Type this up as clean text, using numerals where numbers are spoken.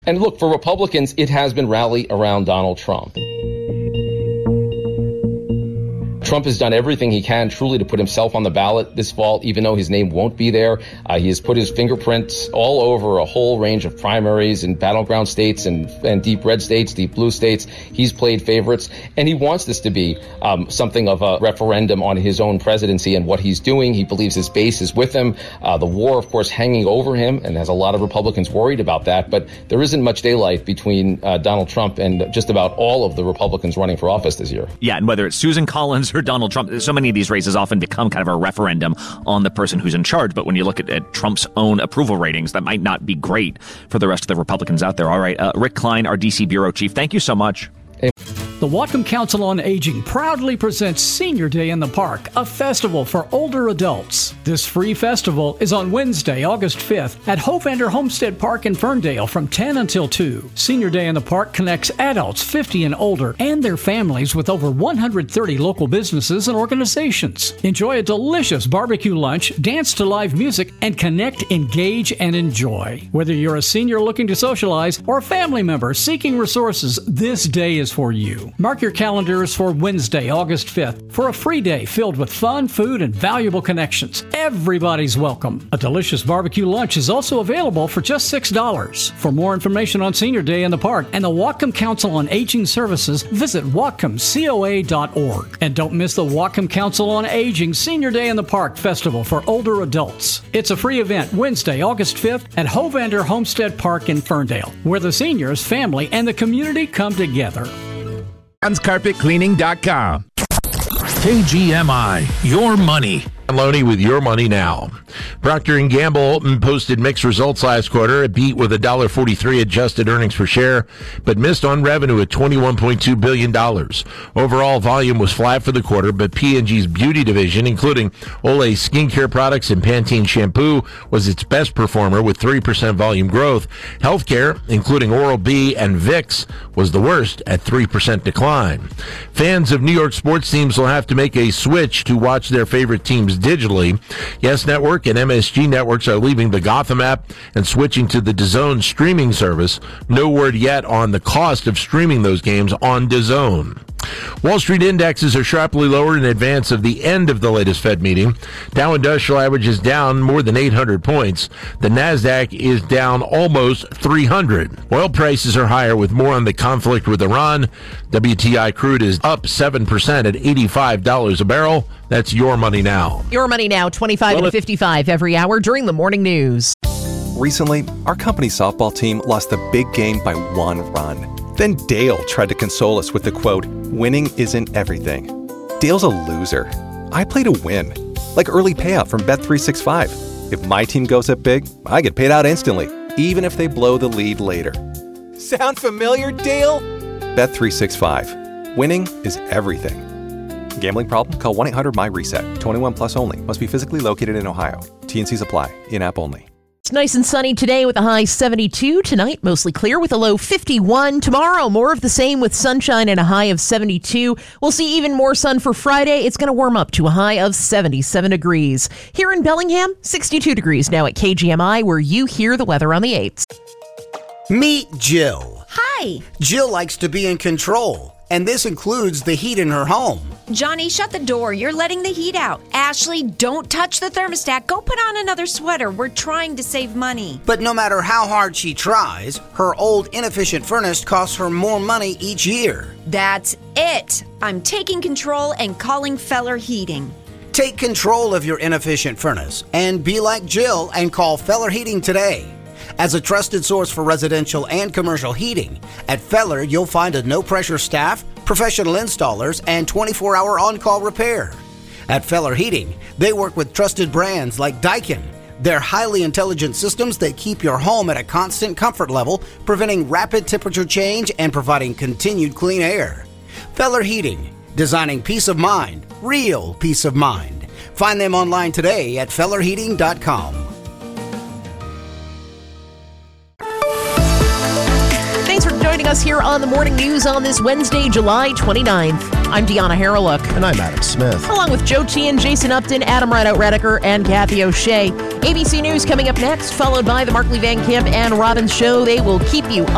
And look, for Republicans, it has been rally around Donald Trump. Trump has done everything he can truly to put himself on the ballot this fall, even though his name won't be there. He has put his fingerprints all over a whole range of primaries in battleground states and deep red states, deep blue states. He's played favorites, and he wants this to be something of a referendum on his own presidency and what he's doing. He believes his base is with him. The war, of course, hanging over him, and has a lot of Republicans worried about that. But there isn't much daylight between Donald Trump and just about all of the Republicans running for office this year. Yeah, and whether it's Susan Collins or Donald Trump, so many of these races often become kind of a referendum on the person who's in charge. But when you look at Trump's own approval ratings, that might not be great for the rest of the Republicans out there. All right, Rick Klein, our D.C. bureau chief, thank you so much. The Whatcom Council on Aging proudly presents Senior Day in the Park, a festival for older adults. This free festival is on Wednesday, August 5th at Hovander Homestead Park in Ferndale from 10 until 2. Senior Day in the Park connects adults 50 and older and their families with over 130 local businesses and organizations. Enjoy a delicious barbecue lunch, dance to live music, and connect, engage, and enjoy. Whether you're a senior looking to socialize or a family member seeking resources, this day is for you. Mark your calendars for Wednesday, August 5th for a free day filled with fun, food, and valuable connections. Everybody's welcome. A delicious barbecue lunch is also available for just $6. For more information on Senior Day in the Park and the Whatcom Council on Aging Services, visit whatcomcoa.org. And don't miss the Whatcom Council on Aging Senior Day in the Park Festival for older adults. It's a free event Wednesday, August 5th at Hovander Homestead Park in Ferndale, where the seniors, family, and the community come together. John'sCarpetCleaning.com. KGMI, your money. Loney with your money now. Procter & Gamble posted mixed results last quarter. It beat with $1.43 adjusted earnings per share, but missed on revenue at $21.2 billion. Overall volume was flat for the quarter, but P&G's beauty division, including Olay skincare products and Pantene shampoo, was its best performer with 3% volume growth. Healthcare, including Oral-B and Vicks, was the worst at 3% decline. Fans of New York sports teams will have to make a switch to watch their favorite teams digitally. Yes Network and MSG Networks are leaving the Gotham app and switching to the DAZN streaming service. No word yet on the cost of streaming those games on DAZN. Wall Street indexes are sharply lower in advance of the end of the latest Fed meeting. Dow Industrial Average is down more than 800 points. The NASDAQ is down almost 300. Oil prices are higher with more on the conflict with Iran. WTI crude is up 7% at $85 a barrel. That's your money now. Your money now, 25 to 55 every hour during the morning news. Recently, our company's softball team lost the big game by 1 run. Then Dale tried to console us with the quote, "Winning isn't everything." Dale's a loser. I play to win, like early payout from Bet365. If my team goes up big, I get paid out instantly, even if they blow the lead later. Sound familiar, Dale? Bet365. Winning is everything. Gambling problem? Call 1-800-MY-RESET. 21 plus only. Must be physically located in Ohio. T&Cs apply. In-app only. It's nice and sunny today with a high 72. Tonight, mostly clear with a low 51. Tomorrow, more of the same with sunshine and a high of 72. We'll see even more sun for Friday. It's going to warm up to a high of 77 degrees. Here in Bellingham, 62 degrees now at KGMI, where you hear the weather on the 8s. Meet Jill. Hi. Jill likes to be in control, and this includes the heat in her home. Johnny, shut the door. You're letting the heat out. Ashley, don't touch the thermostat. Go put on another sweater. We're trying to save money. But no matter how hard she tries, her old inefficient furnace costs her more money each year. That's it. I'm taking control and calling Feller Heating. Take control of your inefficient furnace and be like Jill and call Feller Heating today. As a trusted source for residential and commercial heating, at Feller you'll find a no-pressure staff, professional installers, and 24-hour on-call repair. At Feller Heating, they work with trusted brands like Daikin. They're highly intelligent systems that keep your home at a constant comfort level, preventing rapid temperature change and providing continued clean air. Feller Heating, designing peace of mind, real peace of mind. Find them online today at fellerheating.com. Thanks for joining us here on the Morning News on this Wednesday, July 29th. I'm Deanna Harreluk. And I'm Adam Smith. Along with Joe T and Jason Upton, Adam Rideout Redeker, and Kathy O'Shea. ABC News coming up next, followed by the Markley Van Camp and Robbins Show. They will keep you